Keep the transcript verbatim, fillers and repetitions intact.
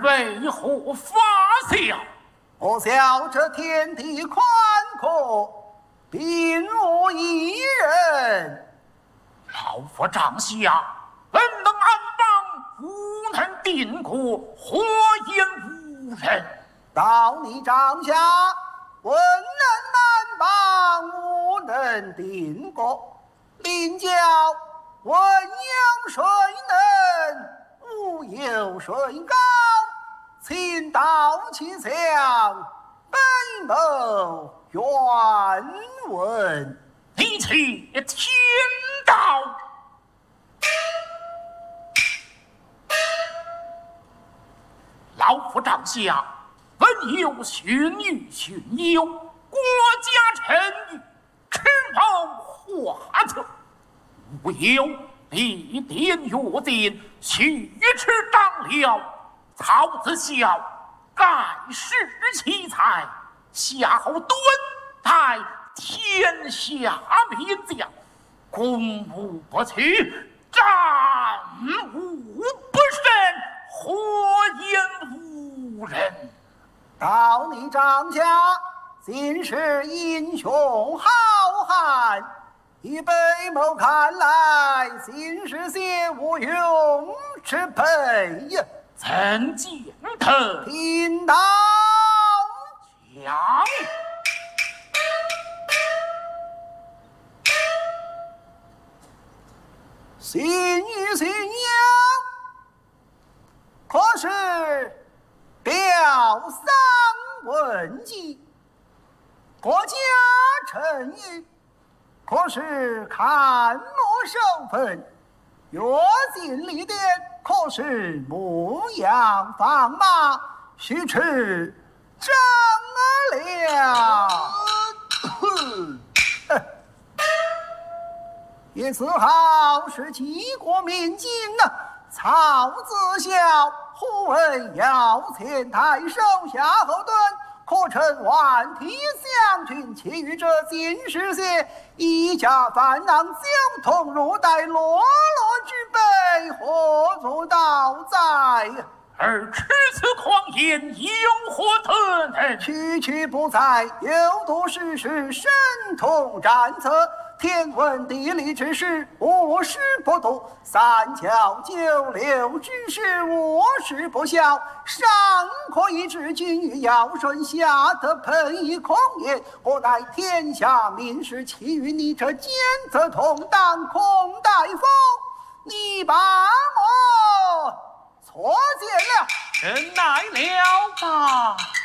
为何发笑？ 我笑这天地宽阔，并我一人。 老夫帐下本能安邦，无能定国，何言无人？ 到你帐下，文能安邦，武能定国。临教文有谁能？武有谁高？请道其详，本谋原文。 你且听道。老夫帐下闻有荀彧荀攸，国家臣愚，持谋画策，吾有立殿阅殿，虚持张辽，曹子孝盖世奇才，夏侯惇待天下名将，攻无不取，战无不胜，何言无人？ 到你帐下，今是英雄好汉，以北谋看来，今是谢无勇之辈呀。 怎见得？ 听到讲。 信与信仰，可是吊丧文集；国家臣愚，可是看莫守分；阅尽历典，可是牧羊放马，须持张良。也自豪是齐国民警呐，曹子孝忽为要遣太守夏侯惇，可乘万体相群，其余者尽是些一家饭囊酒桶入袋落落之辈，何足道哉？ 而持此狂言，有何特能？ 区区不在，有读诗诗，神通战策。天文地理之事，我识不读；三教九流之事，我识不晓。上可以治君于尧舜，下得喷以孔也。我乃天下名士，其余你这奸则同当孔大夫，你把我错见了。 人来了吧？